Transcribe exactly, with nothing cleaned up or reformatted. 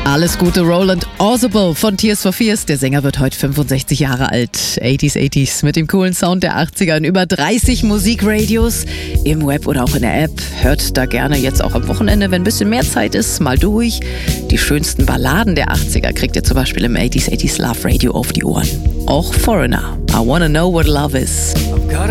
Alles Gute, Roland Orzabal von Tears for Fears. Der Sänger wird heute fünfundsechzig Jahre alt. achtziger, achtziger mit dem coolen Sound der achtziger in über dreißig Musikradios, im Web oder auch in der App. Hört da gerne jetzt auch am Wochenende, wenn ein bisschen mehr Zeit ist, mal durch. Die schönsten Balladen der achtziger kriegt ihr zum Beispiel im achtziger, achtziger Love Radio auf die Ohren. Auch Foreigner, I Wanna Know What Love Is.